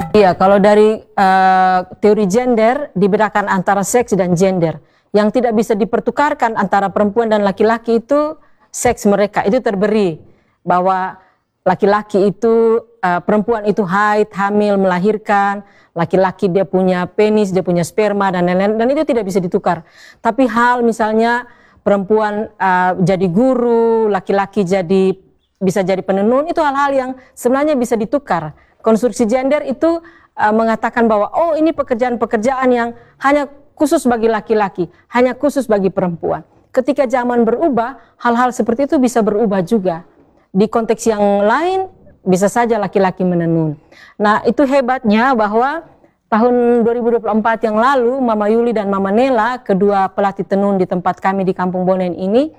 Iya, kalau dari teori gender dibedakan antara seks dan gender. Yang tidak bisa dipertukarkan antara perempuan dan laki-laki itu seks mereka. Itu terberi bahwa laki-laki itu, perempuan itu haid, hamil, melahirkan. Laki-laki dia punya penis, dia punya sperma dan lain-lain. Dan itu tidak bisa ditukar. Tapi hal misalnya perempuan jadi guru, laki-laki bisa jadi penenun, itu hal-hal yang sebenarnya bisa ditukar. Konstruksi gender itu mengatakan bahwa oh ini pekerjaan-pekerjaan yang hanya khusus bagi laki-laki, hanya khusus bagi perempuan. Ketika zaman berubah, hal-hal seperti itu bisa berubah juga. Di konteks yang lain, bisa saja laki-laki menenun. Nah, itu hebatnya bahwa tahun 2024 yang lalu, Mama Yuli dan Mama Nela, kedua pelatih tenun di tempat kami di Kampung Bonen ini,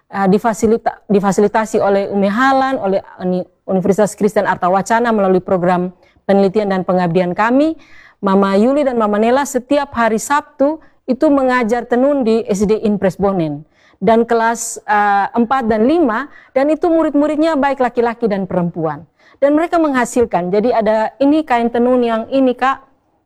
difasilitasi oleh Umi Halan, oleh Universitas Kristen Arta Wacana melalui program penelitian dan pengabdian kami. Mama Yuli dan Mama Nela setiap hari Sabtu itu mengajar tenun di SD Impres Bonen. Dan kelas 4 dan 5, dan itu murid-muridnya baik laki-laki dan perempuan. Dan mereka menghasilkan, jadi ada ini kain tenun yang ini Kak,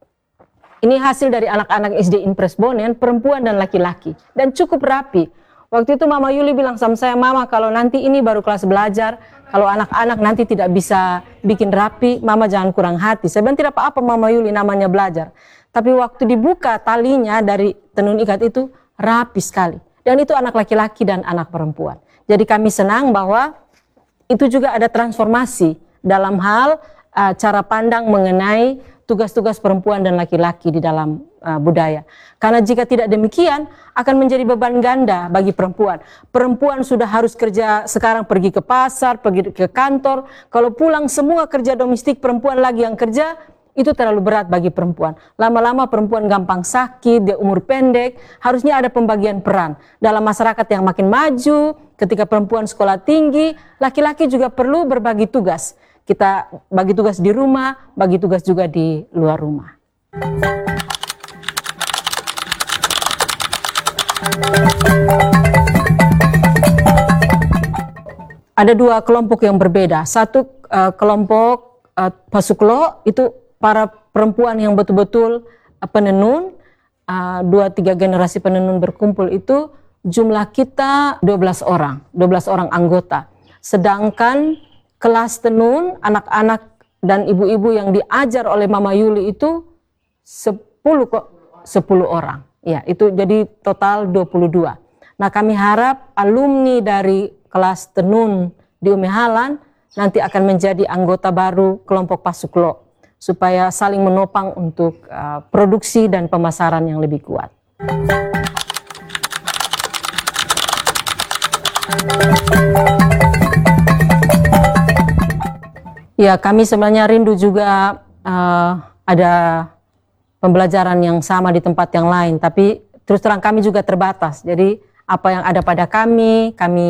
ini hasil dari anak-anak SD Impres Bonen, perempuan dan laki-laki. Dan cukup rapi. Waktu itu Mama Yuli bilang sama saya, Mama kalau nanti ini baru kelas belajar, kalau anak-anak nanti tidak bisa bikin rapi, Mama jangan kurang hati. Saya bilang tidak apa-apa Mama Yuli, namanya belajar. Tapi waktu dibuka talinya dari tenun ikat itu rapi sekali. Dan itu anak laki-laki dan anak perempuan. Jadi kami senang bahwa itu juga ada transformasi dalam hal cara pandang mengenai tugas-tugas perempuan dan laki-laki di dalam budaya. Karena jika tidak demikian akan menjadi beban ganda bagi perempuan. Perempuan sudah harus kerja sekarang, pergi ke pasar, pergi ke kantor. Kalau pulang semua kerja domestik, perempuan lagi yang kerja, itu terlalu berat bagi perempuan. Lama-lama perempuan gampang sakit, dia umur pendek. Harusnya ada pembagian peran. Dalam masyarakat yang makin maju, ketika perempuan sekolah tinggi, laki-laki juga perlu berbagi tugas. Kita bagi tugas di rumah, bagi tugas juga di luar rumah. Ada dua kelompok yang berbeda. Satu kelompok Pasuklo itu para perempuan yang betul-betul penenun, 2-3 generasi penenun berkumpul itu jumlah kita 12 orang anggota. Sedangkan kelas tenun anak-anak dan ibu-ibu yang diajar oleh Mama Yuli itu 10 orang. Ya, itu jadi total 22. Nah, kami harap alumni dari kelas tenun di Umi Halan nanti akan menjadi anggota baru kelompok Pasuklo supaya saling menopang untuk produksi dan pemasaran yang lebih kuat. Ya, kami sebenarnya rindu juga ada pembelajaran yang sama di tempat yang lain, tapi terus terang kami juga terbatas. Jadi apa yang ada pada kami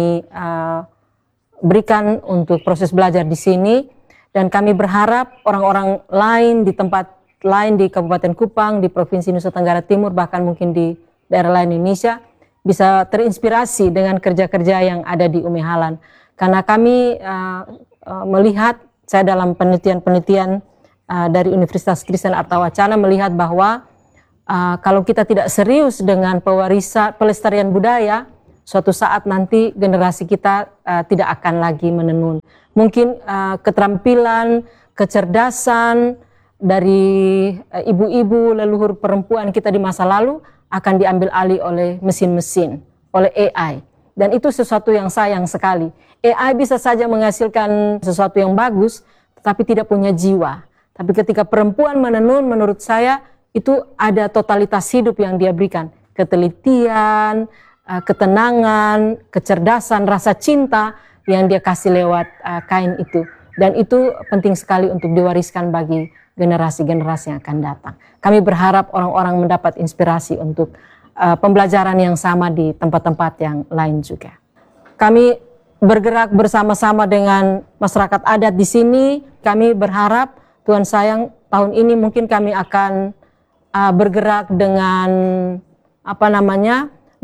berikan untuk proses belajar di sini. Dan kami berharap orang-orang lain di tempat lain di Kabupaten Kupang, di Provinsi Nusa Tenggara Timur, bahkan mungkin di daerah lain Indonesia, bisa terinspirasi dengan kerja-kerja yang ada di Umi Halan. Karena kami melihat, saya dalam penelitian-penelitian dari Universitas Kristen Arta Wacana melihat bahwa kalau kita tidak serius dengan pewarisan pelestarian budaya, suatu saat nanti generasi kita tidak akan lagi menenun. Mungkin keterampilan, kecerdasan dari ibu-ibu leluhur perempuan kita di masa lalu akan diambil alih oleh mesin-mesin, oleh AI. Dan itu sesuatu yang sayang sekali. AI bisa saja menghasilkan sesuatu yang bagus, tetapi tidak punya jiwa. Tapi ketika perempuan menenun, menurut saya itu ada totalitas hidup yang dia berikan. Ketelitian, ketenangan, kecerdasan, rasa cinta yang dia kasih lewat kain itu. Dan itu penting sekali untuk diwariskan bagi generasi-generasi yang akan datang. Kami berharap orang-orang mendapat inspirasi untuk pembelajaran yang sama di tempat-tempat yang lain juga. Kami bergerak bersama-sama dengan masyarakat adat di sini. Kami berharap Tuhan sayang tahun ini mungkin kami akan bergerak dengan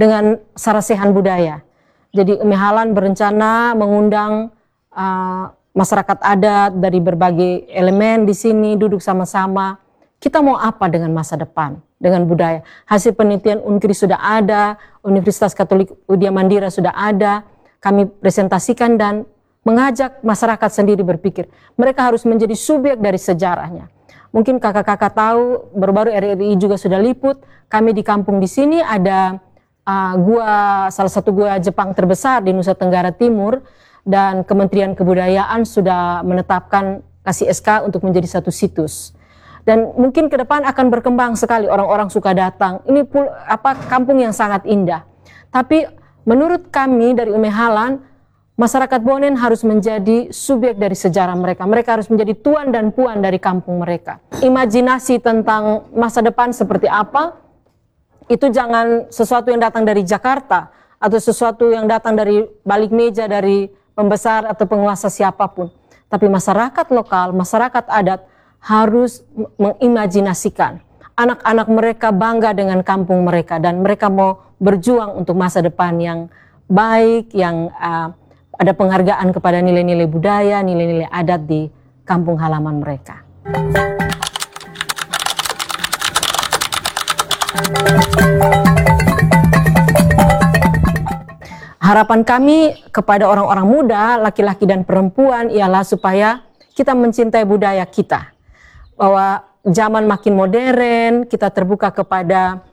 dengan sarasehan budaya. Jadi Umi Halan berencana mengundang masyarakat adat dari berbagai elemen di sini duduk sama-sama. Kita mau apa dengan masa depan, dengan budaya? Hasil penelitian UNKRI sudah ada, Universitas Katolik Widya Mandira sudah ada. Kami presentasikan dan mengajak masyarakat sendiri berpikir. Mereka harus menjadi subjek dari sejarahnya. Mungkin kakak-kakak tahu, baru-baru RRI juga sudah liput. Kami di kampung di sini ada salah satu gua Jepang terbesar di Nusa Tenggara Timur, dan Kementerian Kebudayaan sudah menetapkan kasih SK untuk menjadi satu situs. Dan mungkin ke depan akan berkembang sekali, orang-orang suka datang. Ini kampung yang sangat indah. Tapi menurut kami dari Umehalan, masyarakat Bonen harus menjadi subjek dari sejarah mereka. Mereka harus menjadi tuan dan puan dari kampung mereka. Imajinasi tentang masa depan seperti apa, itu jangan sesuatu yang datang dari Jakarta atau sesuatu yang datang dari balik meja dari pembesar atau penguasa siapapun. Tapi masyarakat lokal, masyarakat adat harus mengimajinasikan. Anak-anak mereka bangga dengan kampung mereka dan mereka mau berjuang untuk masa depan yang baik, yang ada penghargaan kepada nilai-nilai budaya, nilai-nilai adat di kampung halaman mereka. Harapan kami kepada orang-orang muda, laki-laki dan perempuan ialah supaya kita mencintai budaya kita. Bahwa zaman makin modern, kita terbuka kepada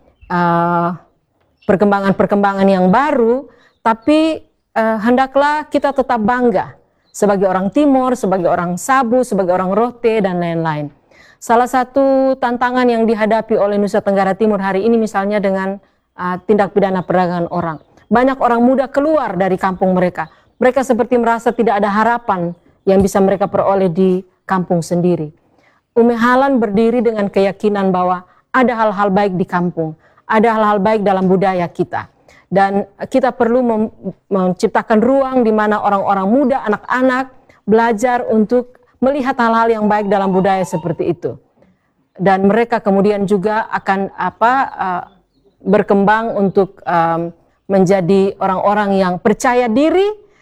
perkembangan-perkembangan yang baru, tapi hendaklah kita tetap bangga sebagai orang Timur, sebagai orang Sabu, sebagai orang Rote, dan lain-lain. Salah satu tantangan yang dihadapi oleh Nusa Tenggara Timur hari ini misalnya dengan tindak pidana perdagangan orang. Banyak orang muda keluar dari kampung mereka. Mereka seperti merasa tidak ada harapan yang bisa mereka peroleh di kampung sendiri. Umehalan berdiri dengan keyakinan bahwa ada hal-hal baik di kampung, ada hal-hal baik dalam budaya kita. Dan kita perlu menciptakan ruang di mana orang-orang muda, anak-anak belajar untuk melihat hal-hal yang baik dalam budaya seperti itu. Dan mereka kemudian juga akan berkembang untuk menjadi orang-orang yang percaya diri,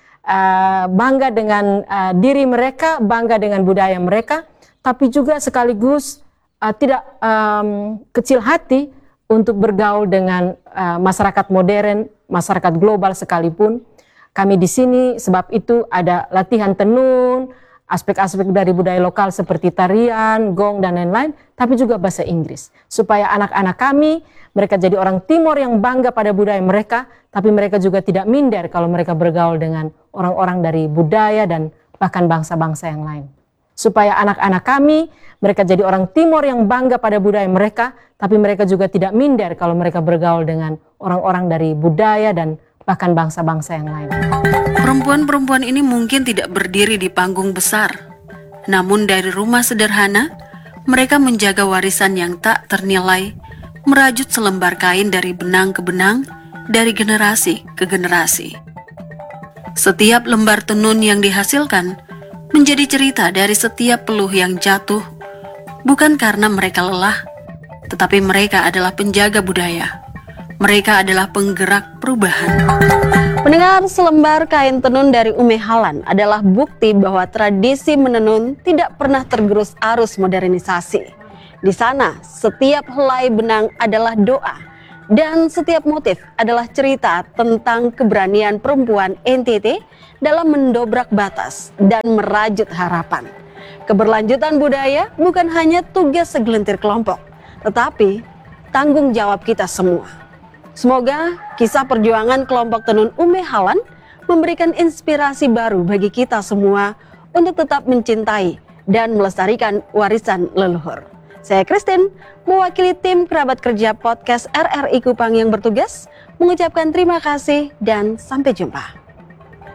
bangga dengan diri mereka, bangga dengan budaya mereka, tapi juga sekaligus tidak kecil hati untuk bergaul dengan masyarakat modern, masyarakat global sekalipun. Kami di sini sebab itu ada latihan tenun, aspek-aspek dari budaya lokal seperti tarian, gong, dan lain-lain, tapi juga bahasa Inggris. Supaya anak-anak kami, mereka jadi orang Timur yang bangga pada budaya mereka, tapi mereka juga tidak minder kalau mereka bergaul dengan orang-orang dari budaya dan bahkan bangsa-bangsa yang lain. Supaya anak-anak kami, mereka jadi orang Timur yang bangga pada budaya mereka, tapi mereka juga tidak minder kalau mereka bergaul dengan orang-orang dari budaya dan bahkan bangsa-bangsa yang lain. Perempuan-perempuan ini mungkin tidak berdiri di panggung besar, namun dari rumah sederhana, mereka menjaga warisan yang tak ternilai, merajut selembar kain dari benang ke benang, dari generasi ke generasi. Setiap lembar tenun yang dihasilkan menjadi cerita dari setiap peluh yang jatuh, bukan karena mereka lelah, tetapi mereka adalah penjaga budaya. Mereka adalah penggerak perubahan. Mendengar selembar kain tenun dari Umehalan adalah bukti bahwa tradisi menenun tidak pernah tergerus arus modernisasi. Di sana, setiap helai benang adalah doa, dan setiap motif adalah cerita tentang keberanian perempuan NTT dalam mendobrak batas dan merajut harapan. Keberlanjutan budaya bukan hanya tugas segelintir kelompok, tetapi tanggung jawab kita semua. Semoga kisah perjuangan kelompok tenun Umehalan memberikan inspirasi baru bagi kita semua untuk tetap mencintai dan melestarikan warisan leluhur. Saya Christine, mewakili tim kerabat kerja podcast RRI Kupang yang bertugas, mengucapkan terima kasih dan sampai jumpa.